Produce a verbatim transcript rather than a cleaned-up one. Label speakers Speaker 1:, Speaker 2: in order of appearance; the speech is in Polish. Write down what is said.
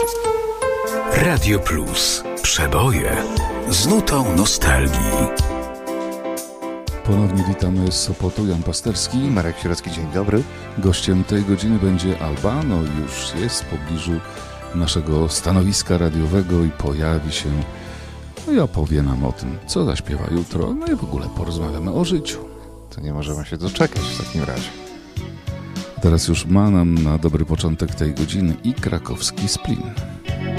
Speaker 1: Radio Plus. Przeboje z nutą nostalgii.
Speaker 2: Ponownie witamy z Sopotu, Jan Pasterski.
Speaker 3: Marek Sierocki, dzień dobry.
Speaker 2: Gościem tej godziny będzie Albano, już jest w pobliżu naszego stanowiska radiowego i pojawi się, no i opowie nam o tym, co zaśpiewa jutro, no i w ogóle porozmawiamy o życiu.
Speaker 3: To nie możemy się doczekać w takim razie.
Speaker 2: Teraz już ma nam na dobry początek tej godziny i krakowski Splin.